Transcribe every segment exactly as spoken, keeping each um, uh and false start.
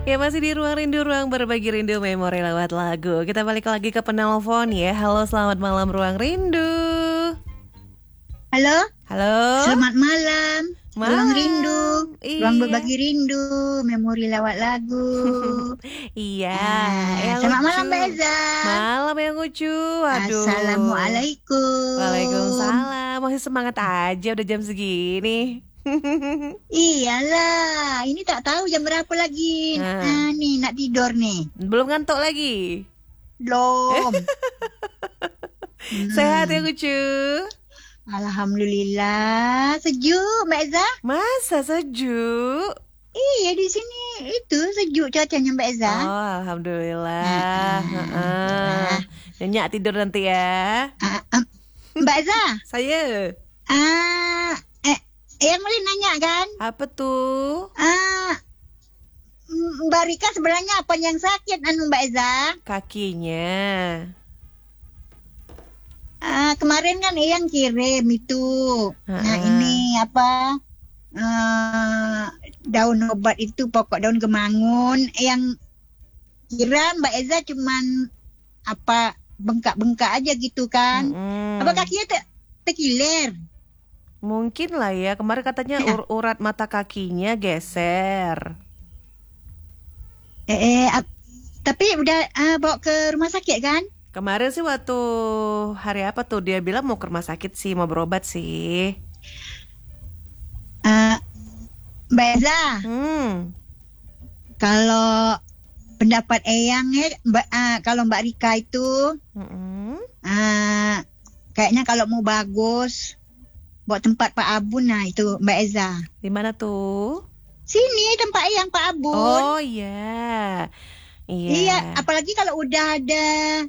Ya masih di Ruang Rindu, ruang berbagi rindu memori lewat lagu. Kita balik lagi ke penelpon ya. Halo, selamat malam Ruang Rindu. Halo. Halo. Selamat malam. Malam. Ruang Rindu, Iya. ruang berbagi rindu, memori lewat lagu. Iya. Ah, yang selamat lucu. malam Mbak Eza. Malam yang lucu. Aduh. Assalamualaikum. Waalaikumsalam. Masih semangat aja udah jam segini. Iyalah, ini tak tahu jam berapa lagi. Nah. Nah, nih nak tidur nih. Belum ngantuk lagi. Belum. Sehat ya lucu. Alhamdulillah, sejuk Mbak Eza. Masa sejuk? Iya, di sini itu sejuk cuacanya Mbak Eza. Oh, alhamdulillah. Ah, Heeh. Nyenyak tidur nanti ya. Ah, ah, Mbak Eza. Saya. Ah, eh, yang boleh nanya kan? Apa tuh? Ah, Mbak Rika sebenarnya apa yang sakit anu Mbak Eza? Kakinya. Ah, kemarin kan Eyang kirim itu. Nah, Ha-ha. ini apa? Ah, daun obat itu pokok daun kemangun. Eyang kira Mbak Eza cuman apa bengkak-bengkak aja gitu kan? Mm-mm. Apa kakinya te- terkilir? Mungkin lah ya. Kemarin katanya ur- urat mata kakinya geser. Eh, eh ap- tapi udah ah, bawa ke rumah sakit kan? Kemarin sih waktu hari apa tuh dia bilang mau ke rumah sakit sih, mau berobat sih. Ah, Mbak Eza. Hmm. Kalau pendapat Eyang ya, Mbak, uh, kalau Mbak Rika itu Mm-mm. uh, kayaknya kalau mau bagus buat tempat Pak Abun, nah itu Mbak Eza. Di mana tuh? Sini tempat Eyang Pak Abun. Oh iya. Iya. Iya, apalagi kalau udah ada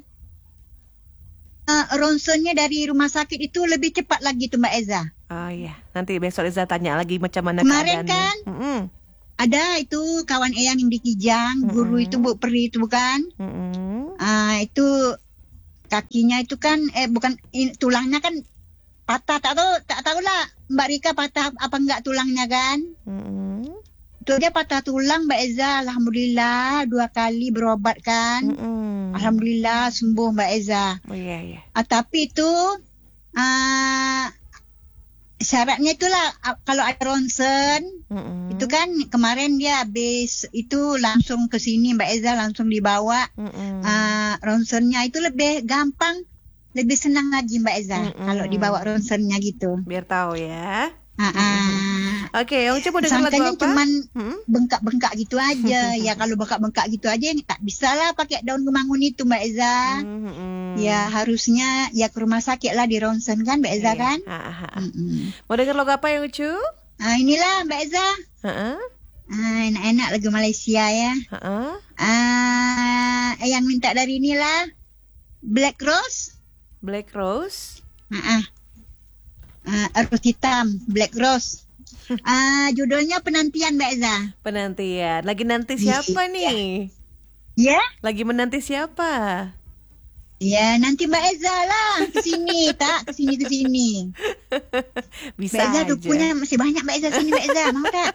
uh, ronsennya dari rumah sakit itu lebih cepat lagi tuh Mbak Eza. Oh iya. Nanti besok Iza tanya lagi macam mana Kemarin keadaannya. kan? Mm-mm. Ada itu kawan Eyang yang di Kijang, guru Mm-mm. itu Bu Peri itu bukan? Mm-mm. Ah, itu kakinya itu kan eh bukan in, tulangnya kan patah, tak tahu tak tahulah Mbak Rika patah apa enggak tulangnya kan? Mm-mm. Itu dia patah tulang Mbak Eza, alhamdulillah dua kali berobat kan. Mm-mm. Alhamdulillah sembuh Mbak Eza. Oh iya iya. Ah, tapi itu ah syaratnya itulah ah, kalau ada ronsen Mm-mm. itu kan kemarin dia habis itu langsung ke sini Mbak Eza langsung dibawa. Mm-mm. Uh, ronsennya itu lebih gampang, lebih senang lagi Mbak Eza Mm-mm. kalau dibawa ronsennya gitu. Biar tahu ya. Uh, uh, Oke, yang coba dengar lagu sangkanya apa? cuman Hmm? bengkak-bengkak gitu aja. Ya kalau bengkak-bengkak gitu aja tak bisa lah pakai daun kemangun itu Mbak Eza. Mm-mm. Ya harusnya ya ke rumah sakit lah di ronsen kan Mbak Eza Iya. kan. Ah, ah, ah. Mm-mm. Mau dengar lagu apa yang lucu? Ah, inilah Mbak Eza. Heeh. Ah, enak-enak lagu Malaysia ya. Heeh. Ah, yang minta dari inilah Black Rose. Black Rose. Ah, uh, Rose hitam, Black Rose. Ah, judulnya Penantian Mbak Eza. Penantian. Lagi nanti siapa Iya. nih? Ya, Lagi menanti siapa? ya nanti Mbak Eza lah ke sini, tak ke sini ke sini. Bisa Mbak Eza aja. dukunya masih banyak Mbak Eza sini Mbak Eza, mau tak?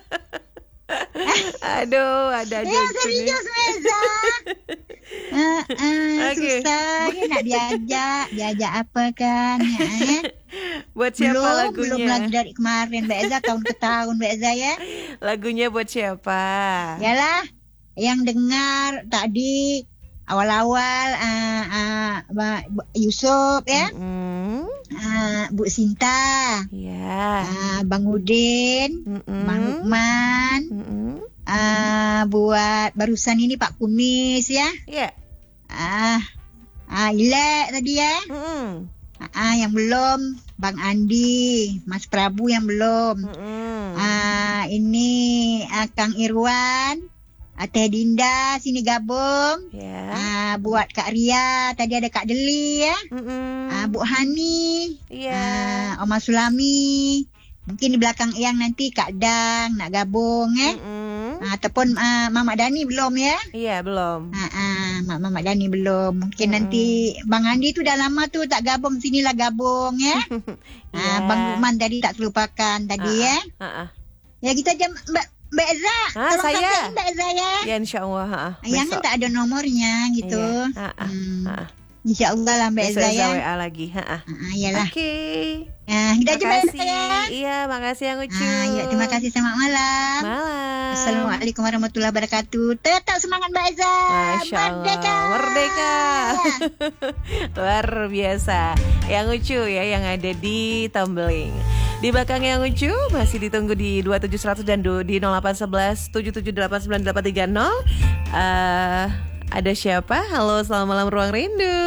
Aduh, ada aja Ya di sini. serius Mbak Eza. Ah, ah, Oke. susah ya nak diajak, diajak apa kan? Ya, eh? Buat siapa belum, lagunya? belum lagi dari kemarin Mbak Eza tahun ke tahun Mbak Eza ya. Lagunya buat siapa? Yalah, yang dengar tadi awal-awal uh, uh, Mbak Yusuf ya, Mm-mm. uh, Bu Sinta, Ya. uh, Bang Udin, Mm-mm. Bang Lukman, Mm-mm. uh, buat barusan ini Pak Kumis ya, Ya. ah, uh, Ilek tadi ya, Mm-mm. uh, yang belum Bang Andi, Mas Prabu yang belum, Mm-mm. uh, ini uh, Kang Irwan. uh, Teh Dinda sini gabung. Ya. Ah, buat Kak Ria, tadi ada Kak Deli ya. Mm-mm. Ah, Bu Hani, Iya. ah, Oma Sulami. Mungkin di belakang Eyang nanti Kak Dang nak gabung ya. Mm-mm. Ah, ataupun ah, Mamak Dani belum ya. Iya, belum. Ah, ah, Mak Mamak Dani belum. Mungkin Mm-mm. nanti Bang Andi tu dah lama tu tak gabung, sinilah gabung ya. Iya. Ah, Bang Lukman tadi tak terlupakan tadi Ah, ya. ah, ah. Ya kita jam Mbak Mbak Eza, Ah, tolong saya. sampein Mbak Eza ya. Ya insya Allah. Ha, Yang besok. tak ada nomornya gitu. Iya. Ha, ha, Hmm. ha. Insya Allah lah Mbak Besok Eza Eza ya. W A lagi. Ha, ha. Ah, iyalah. Oke. Nah, kita jumpa Mbak Makasih. Eza ya. Iya, makasih yang Ucu. Ah, ya, terima kasih, selamat malam. Malam. Assalamualaikum warahmatullahi wabarakatuh. Tetap semangat Mbak Eza. Masya Allah. Merdeka. Merdeka. Luar biasa. Yang Ucu ya yang ada di Tumbling. Di belakang yang Ucu masih ditunggu di dua tujuh seratus dan du- di nol delapan satu satu tujuh tujuh delapan sembilan delapan tiga nol. Eh, ada siapa? Halo, selamat malam Ruang Rindu.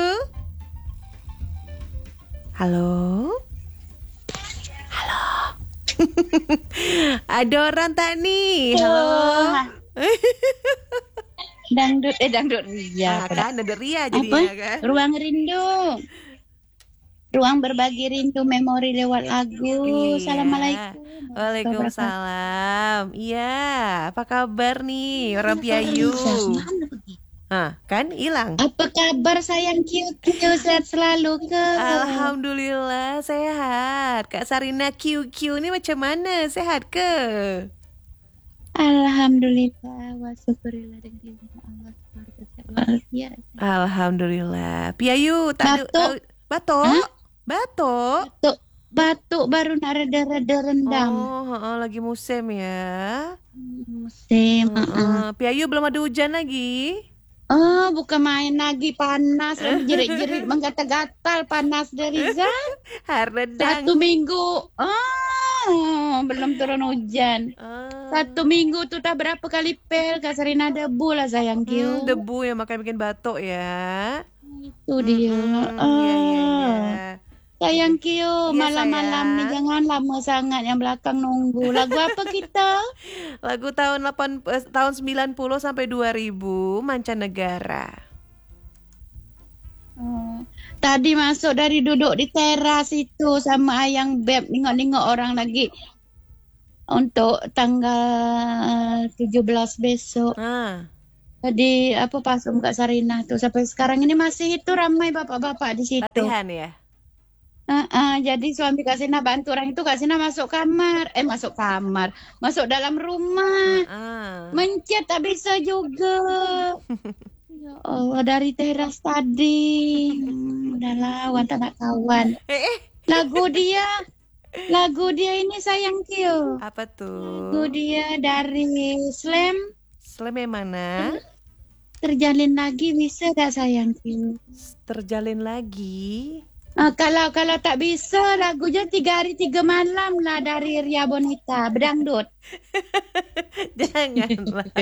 Halo. Halo. Ada orang tak nih? Halo. Dangdut eh dangdut ria. Ah, kan ada Ria jadinya kan. Ruang rindu. Ruang berbagi rindu memori lewat lagu. Iya. Assalamualaikum. Waalaikumsalam. Iya, apa kabar nih orang Piayu? Hah, kan hilang. Apa kabar sayang Q Q, sehat selalu ke? Alhamdulillah sehat. Kak Sarina Q Q ini macam mana? Sehat ke? Alhamdulillah wa syukurillah dengan izin Allah subhanahu wa ta'ala. Alhamdulillah. Piayu tak Batuk. ada batuk. Hah? Batuk. Batuk, batuk baru nak reda-reda rendam. Oh, heeh, lagi musim ya. Musim. uh-uh. Heeh. Piayu belum ada hujan lagi. Oh, bukan main lagi panas, lagi jerit-jerit menggatal-gatal panas dari Zat. Hardedang. Satu minggu. Oh, belum turun hujan. Ah. Satu minggu tuh tak berapa kali pel, Kak Sarina debu lah sayang Hmm, Q. debu yang makan bikin batuk ya. Itu dia. Hmm, Ah. iya, iya, iya. Sayang Q, Iya, malam-malam sayang. nih jangan lama sangat yang belakang nunggu. Lagu apa kita? Lagu tahun delapan eh, tahun sembilan puluh sampai dua ribu mancanegara. Oh. Tadi masuk dari duduk di teras itu sama ayang beb nengok-nengok orang lagi untuk tanggal tujuh belas besok. Ah, Di apa pasum Kak Sarina tuh sampai sekarang ini masih itu ramai bapak-bapak di situ. latihan ya. Uh, uh, jadi suami Kak Sina bantu orang itu Kak Sina masuk kamar, eh masuk kamar, masuk dalam rumah, Ah. mencet tak bisa juga. Ya Allah dari teras tadi, hmm, udahlah wan tak nak kawan. Eh, eh, Lagu dia, lagu dia ini sayang Kyo. apa Lagu tuh? dia dari Slam, Slam yang mana? terjalin lagi bisa tak sayang Kyo? Terjalin lagi. Ah, kalau kalau tak bisa lagunya tiga hari tiga malam lah dari Ria Bonita Bedangdut. Janganlah.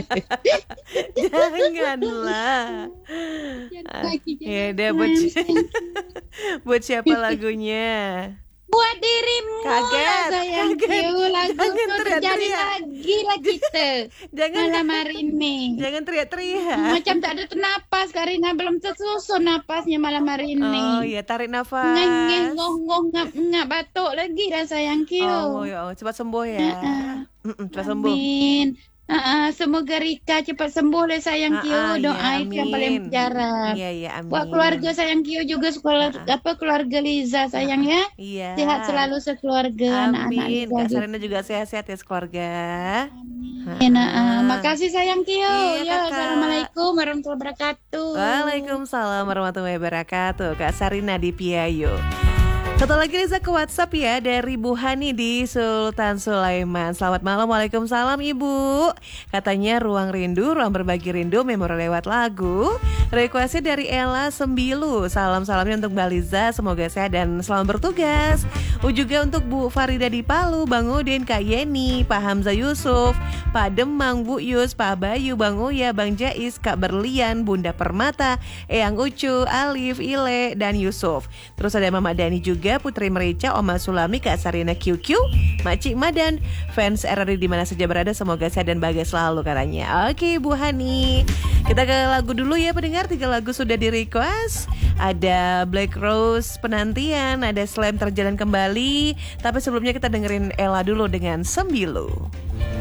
Janganlah. Ah, ya udah buat, buat siapa lagunya? Buat dirimu Kaget, lah sayang kaget. Q, lagu Jangan itu terjadi teriak-teriak. lagi lah kita Jangan malam hari ini. jangan teriak-teriak. Macam tak ada napas karena belum tersusun napasnya malam hari ini. Oh ya, tarik nafas. Ngeng ngong ngap ngap batuk lagi lah sayang Q. Oh ya, Allah, cepat sembuh ya. Uh-uh. Mm-mm, cepat sembuh. Amin. Uh-uh, semoga Rika cepat sembuh lah sayang Q. Ah, ah, Doa ya, itu yang paling amin. mujarab. Iya iya, amin. Buat keluarga sayang Q juga sekolah Ah, ah. apa keluarga Liza sayang ya. Iya. Sehat selalu sekeluarga anak-anak Amin. Liza Kak juga. Sarina juga sehat-sehat ya sekeluarga. Ya, nah, uh, makasih sayang Q. Iya, Ya, Kakak. assalamualaikum warahmatullahi wabarakatuh. Waalaikumsalam warahmatullahi wabarakatuh. Kak Sarina di Piayu. Satu lagi Riza ke WhatsApp ya dari Bu Hani di Sultan Sulaiman. Selamat malam, waalaikumsalam Ibu. Katanya ruang rindu, ruang berbagi rindu, memori lewat lagu. Requestnya dari Ella Sembilu. Salam-salamnya untuk Mbak Liza, semoga sehat dan selamat bertugas. U juga untuk Bu Farida di Palu, Bang Udin, Kak Yeni, Pak Hamzah Yusuf, Pak Demang, Bu Yus, Pak Bayu, Bang Uya, Bang Jais, Kak Berlian, Bunda Permata, Eyang Ucu, Alif, Ile, dan Yusuf. Terus ada Mama Dani juga, Putri Merica, Oma Sulami, Kak Sarina Q Q, Makcik Madan, fans R R I di mana saja berada, semoga sehat dan bahagia selalu katanya. Oke Bu Hani, kita ke lagu dulu ya pendengar. Tiga lagu sudah di request. Ada Black Rose Penantian, ada Slam Terjalan Kembali. Tapi sebelumnya kita dengerin Ella dulu dengan Sembilu.